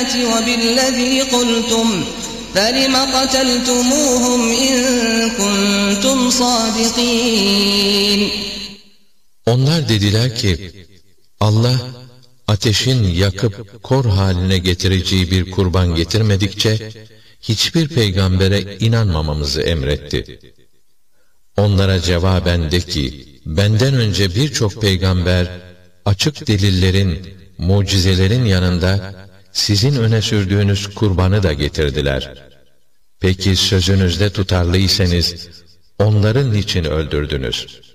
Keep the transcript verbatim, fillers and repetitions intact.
وَبِالَّذِي قُلْتُمْ فَلِمَ قَتَلْتُمُوهُمْ إِن كُنتُمْ صَادِقِينَ. Onlar dediler ki, Allah ateşin yakıp kor haline getireceği bir kurban getirmedikçe hiçbir peygambere inanmamamızı emretti. Onlara cevaben de ki, benden önce birçok peygamber açık delillerin, mucizelerin yanında sizin öne sürdüğünüz kurbanı da getirdiler. Peki sözünüzde tutarlıysanız onların niçin öldürdünüz?